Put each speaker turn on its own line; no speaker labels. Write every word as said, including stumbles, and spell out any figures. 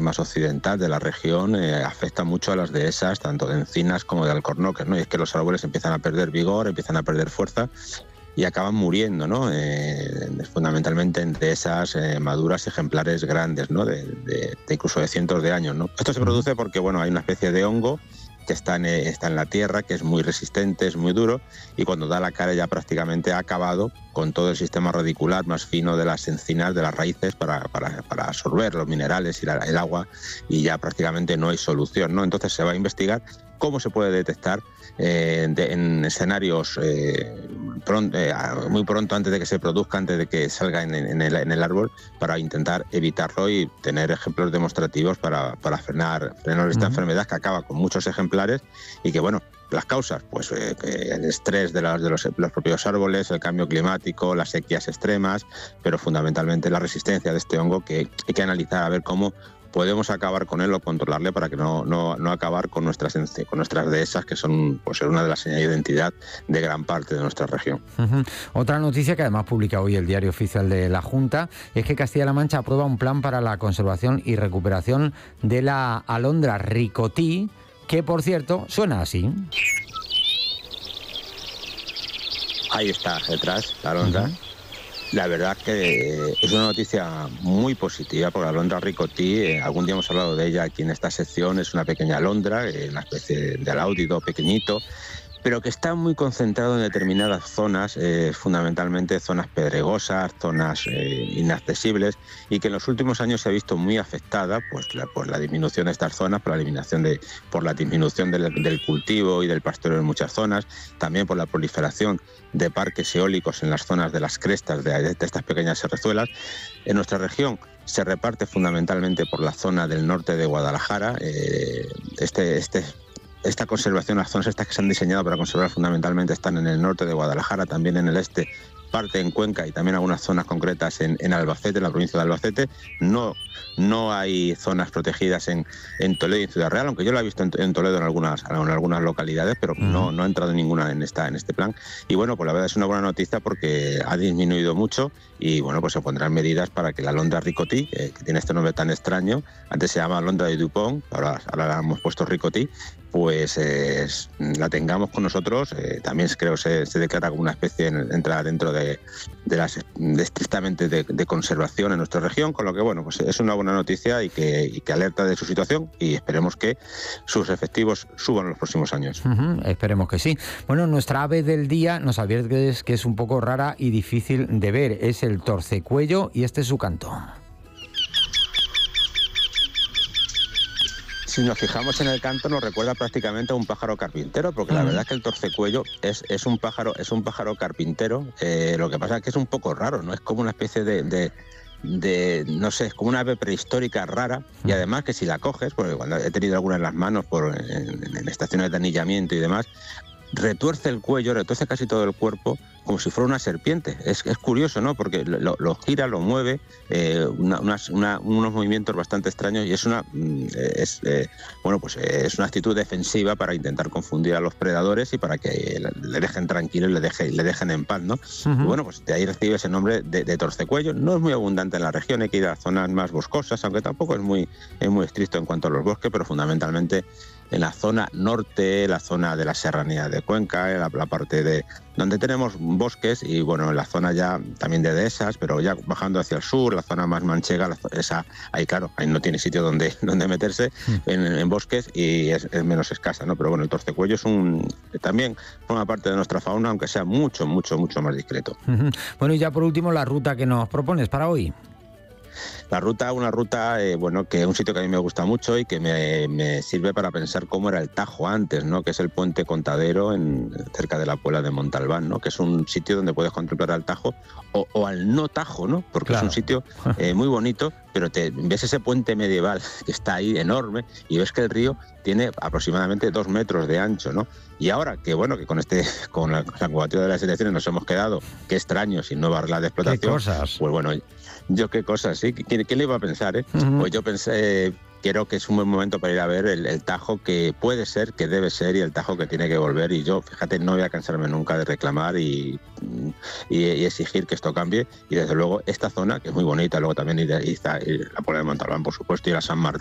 parte más occidental de la región, eh, afecta mucho a las dehesas, tanto de encinas como de alcornoques, ¿no? Y es que los árboles empiezan a perder vigor, empiezan a perder fuerza y acaban muriendo, ¿no? Eh, fundamentalmente en dehesas eh, maduras, ejemplares grandes, ¿no? De, de, de incluso de cientos de años, ¿no? Esto se produce porque, bueno, hay una especie de hongo que está en, está en la tierra, que es muy resistente, es muy duro, y cuando da la cara ya prácticamente ha acabado con todo el sistema radicular más fino de las encinas, de las raíces, para, para, para absorber los minerales y la, el agua, y ya prácticamente no hay solución, ¿no? Entonces se va a investigar cómo se puede detectar eh, de, en escenarios eh, pronto, eh, muy pronto, antes de que se produzca, antes de que salga en, en, el, en el árbol, para intentar evitarlo y tener ejemplos demostrativos para, para frenar, frenar esta uh-huh. enfermedad que acaba con muchos ejemplares y que, bueno, las causas, pues eh, el estrés de los, de los, los propios árboles, el cambio climático, las sequías extremas, pero fundamentalmente la resistencia de este hongo, que hay que analizar a ver cómo podemos acabar con él o controlarle para que no, no, no acabar con nuestras, con nuestras dehesas, que son pues una de las señales de identidad de gran parte de nuestra región.
Uh-huh. Otra noticia que además publica hoy el Diario Oficial de la Junta es que Castilla-La Mancha aprueba un plan para la conservación y recuperación de la alondra ricotí, que por cierto suena así.
Ahí está, detrás, la alondra. Uh-huh. La verdad que es una noticia muy positiva, porque la alondra ricotí, eh, algún día hemos hablado de ella aquí en esta sección, es una pequeña alondra, eh, una especie de aláudido pequeñito, pero que está muy concentrado en determinadas zonas, eh, fundamentalmente zonas pedregosas, zonas eh, inaccesibles, y que en los últimos años se ha visto muy afectada pues, la, por la disminución de estas zonas, por la eliminación de, por la disminución del, del cultivo y del pastoreo en muchas zonas, también por la proliferación de parques eólicos en las zonas de las crestas de, de estas pequeñas serrezuelas. En nuestra región se reparte fundamentalmente por la zona del norte de Guadalajara. Eh, este, este Esta conservación, las zonas estas que se han diseñado para conservar fundamentalmente están en el norte de Guadalajara, también en el este, parte en Cuenca y también algunas zonas concretas en, en Albacete, en la provincia de Albacete. No, no hay zonas protegidas en, en Toledo y en Ciudad Real, aunque yo la he visto en, en Toledo en algunas, en algunas localidades, pero uh-huh. no, no ha entrado ninguna en, esta, en este plan. Y bueno, pues la verdad es una buena noticia porque ha disminuido mucho y bueno, pues se pondrán medidas para que la alondra ricotí, eh, que tiene este nombre tan extraño, antes se llama alondra de Dupont, ahora, ahora la hemos puesto ricotí, pues eh, la tengamos con nosotros. Eh, también creo se, se declara como una especie, entra dentro de, de las de estrictamente de, de conservación en nuestra región, con lo que bueno, pues es una buena noticia y que, y que alerta de su situación, y esperemos que sus efectivos suban en los próximos años.
Uh-huh, esperemos que sí. Bueno, nuestra ave del día nos adviertes que es un poco rara y difícil de ver, es el torcecuello, y este es su canto.
Si nos fijamos en el canto, nos recuerda prácticamente a un pájaro carpintero, porque la verdad es que el torcecuello es, es un pájaro es un pájaro carpintero. Eh, lo que pasa es que es un poco raro, ¿no? Es como una especie de, de, de no sé, es como una ave prehistórica rara, y además que si la coges, porque cuando he tenido alguna en las manos por, en, en estaciones de anillamiento y demás, retuerce el cuello, retuerce casi todo el cuerpo, como si fuera una serpiente. Es, es curioso, ¿no? Porque lo, lo gira, lo mueve, eh, una, unas, una, unos movimientos bastante extraños, y es una es eh, bueno pues es una actitud defensiva para intentar confundir a los predadores y para que le dejen tranquilo y le, deje, le dejen en paz, ¿no? Uh-huh. Y bueno, pues de ahí recibe ese nombre de, de torcecuello. No es muy abundante en la región, hay que ir a zonas más boscosas, aunque tampoco es muy, es muy estricto en cuanto a los bosques, pero fundamentalmente en la zona norte, la zona de la serranía de Cuenca, la, la parte de donde tenemos bosques, y bueno, en la zona ya también de dehesas, pero ya bajando hacia el sur, la zona más manchega, la, esa, ahí claro, ahí no tiene sitio donde, donde meterse en, en bosques, y es, es menos escasa, ¿no? Pero bueno, el torcecuello es un también forma parte de nuestra fauna, aunque sea mucho, mucho, mucho más discreto.
Uh-huh. Bueno, y ya por último, la ruta que nos propones para hoy.
La ruta, una ruta, eh, bueno, que es un sitio que a mí me gusta mucho y que me, me sirve para pensar cómo era el Tajo antes, ¿no? Que es el puente Contadero en, cerca de la Puebla de Montalbán, ¿no? Que es un sitio donde puedes contemplar al Tajo o, o al no Tajo, ¿no? Porque claro, es un sitio eh, muy bonito, pero te ves ese puente medieval que está ahí enorme y ves que el río tiene aproximadamente dos metros de ancho, ¿no? Y ahora que bueno, que con este con la, la convocatoria de las elecciones nos hemos quedado, qué extraño, sin nueva regla de explotación.
¿Qué cosas?
Pues bueno, yo qué cosas, sí. ¿Quién, quién le iba a pensar, eh? Uh-huh. Pues yo pensé, creo que es un buen momento para ir a ver el, el Tajo que puede ser, que debe ser, y el Tajo que tiene que volver. Y yo, fíjate, no voy a cansarme nunca de reclamar y, y, y exigir que esto cambie. Y desde luego esta zona, que es muy bonita, luego también ir a, ir a la Puebla de Montalbán, por supuesto, ir a San Martín.